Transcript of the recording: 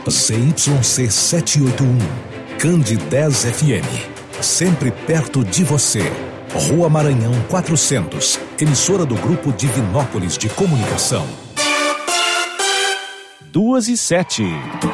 ZYC 781, Candidez FM, sempre perto de você. Rua Maranhão 400, emissora do Grupo Divinópolis de Comunicação. 2:07.